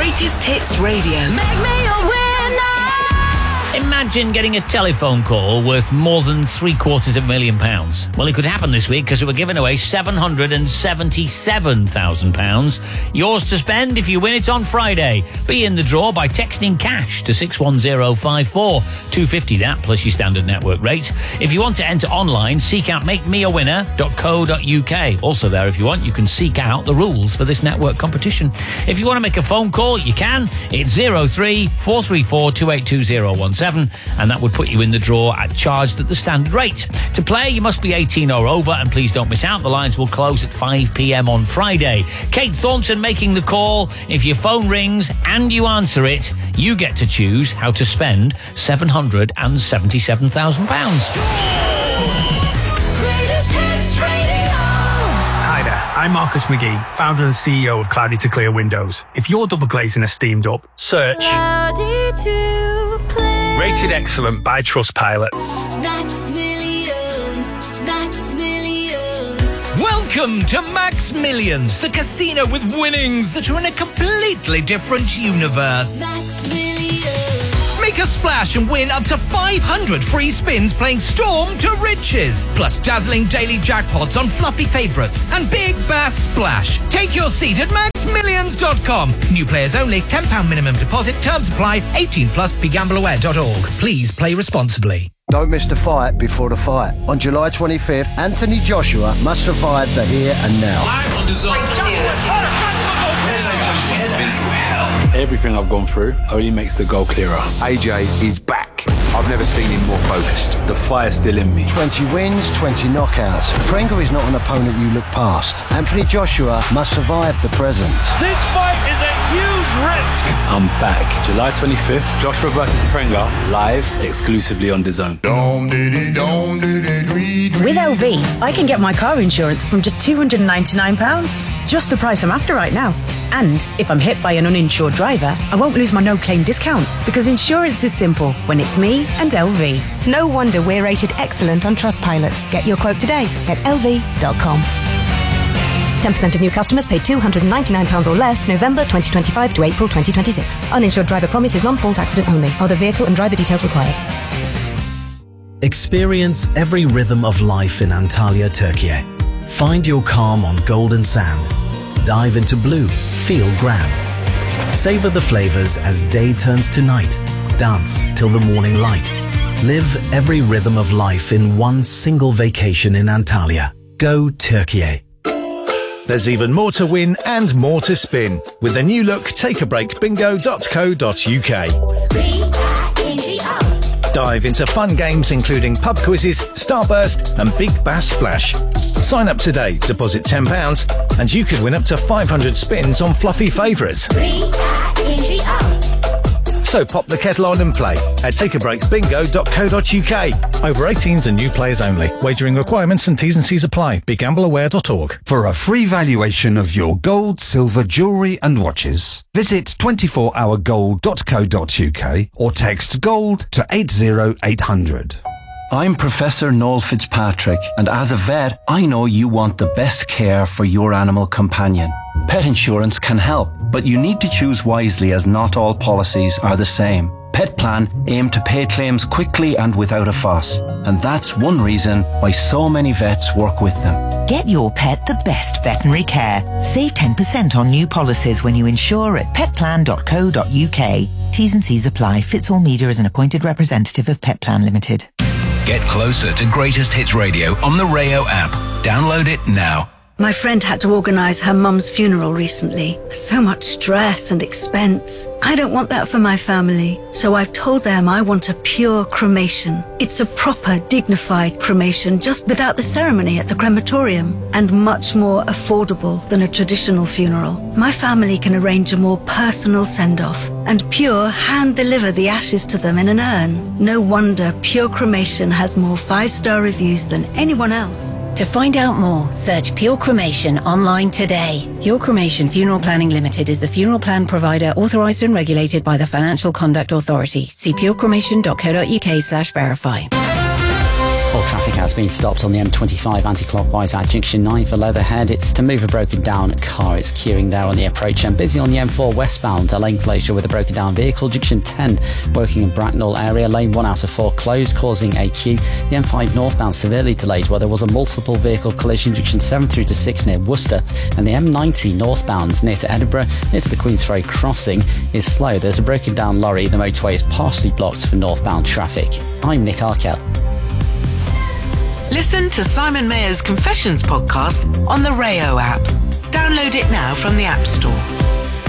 Greatest Hits Radio. Make me a winner. Imagine getting a telephone call worth more than £750,000. Well, it could happen this week because we're giving away £777,000. Yours to spend if you win it on Friday. Be in the draw by texting cash to 61054. £250 that plus your standard network rate. If you want to enter online, seek out makemeawinner.co.uk. Also there, if you want, you can seek out the rules for this network competition. If you want to make a phone call, you can. It's 03-434 282017. And that would put you in the draw charged at the standard rate. To play, you must be 18 or over, and please don't miss out. The lines will close at 5 p.m. on Friday. Kate Thornton making the call. If your phone rings and you answer it, you get to choose how to spend £777,000. Hi there, I'm Marcus McGee, founder and CEO of Cloudy to Clear Windows. If your double glazing is steamed up, search Cloudy to Clear. Rated Excellent by Trustpilot. Max Millions. Max Millions. Welcome to Max Millions, the casino with winnings that are in a completely different universe. Max Millions. Make a splash and win up to 500 free spins playing Storm to Riches, plus dazzling daily jackpots on fluffy favourites and Big Bass Splash. Take your seat at maxmillions.com. New players only, £10 minimum deposit, terms apply, 18 plus, begambleaware.org. Please play responsibly. Don't miss the fight before the fight. On July 25th, Anthony Joshua must survive the here and now. Everything I've gone through only makes the goal clearer. AJ is back. I've never seen him more focused. The fire's still in me. 20 wins, 20 knockouts. Prenga is not an opponent you look past. Anthony Joshua must survive the present. This fight is a huge risk. I'm back. July 25th, Joshua vs. Prenga, live exclusively on DAZN. With LV, I can get my car insurance from just £299. Just the price I'm after right now. And if I'm hit by an uninsured driver, I won't lose my no-claim discount because insurance is simple when it's me and LV. No wonder we're rated excellent on Trustpilot. Get your quote today at lv.com. 10% of new customers paid £299 or less November 2025 to April 2026. Uninsured driver promise is non-fault accident only. Other vehicle and driver details required. Experience every rhythm of life in Antalya, Turkey. Find your calm on golden sand. Dive into blue, feel grand. Savor the flavors as day turns to night. Dance till the morning light. Live every rhythm of life in one single vacation in Antalya. Go Turkey. There's even more to win and more to spin with the new look takeabreakbingo.co.uk. Dive into fun games including pub quizzes, Starburst and Big Bass Splash. Sign up today, deposit £10 and you could win up to 500 spins on fluffy favourites. So pop the kettle on and play at takeabreakbingo.co.uk. Over 18s and new players only. Wagering requirements and T's and C's apply. BeGambleAware.org. For a free valuation of your gold, silver, jewellery and watches, visit 24hourgold.co.uk or text GOLD to 80800. I'm Professor Noel Fitzpatrick, and as a vet, I know you want the best care for your animal companion. Pet insurance can help, but you need to choose wisely as not all policies are the same. Pet Plan aim to pay claims quickly and without a fuss, and that's one reason why so many vets work with them. Get your pet the best veterinary care. Save 10% on new policies when you insure at petplan.co.uk. T's and C's apply. Fitzall Media is an appointed representative of Pet Plan Limited. Get closer to Greatest Hits Radio on the Rayo app. Download it now. My friend had to organise her mum's funeral recently. So much stress and expense. I don't want that for my family, so I've told them I want a pure cremation. It's a proper, dignified cremation, just without the ceremony at the crematorium, and much more affordable than a traditional funeral. My family can arrange a more personal send-off, and Pure hand-deliver the ashes to them in an urn. No wonder Pure Cremation has more 5-star reviews than anyone else. To find out more, search Pure Cremation online today. Pure Cremation Funeral Planning Limited is the funeral plan provider authorised and regulated by the Financial Conduct Authority. See purecremation.co.uk/verify. All traffic has been stopped on the M25 anti-clockwise at junction 9 for Leatherhead. It's to move a broken down car. It's queuing there on the approach and busy on the M4 westbound. A lane closure with a broken down vehicle. Junction 10 working in Bracknell area. Lane 1 out of 4 closed, causing a queue. The M5 northbound severely delayed where there was a multiple vehicle collision. Junction 7 through to 6 near Worcester. And the M90 northbound near to Edinburgh, near to the Queensferry crossing, is slow. There's a broken down lorry. The motorway is partially blocked for northbound traffic. I'm Nick Arkell. Listen to Simon Mayer's Confessions podcast on the Rayo app. Download it now from the App Store.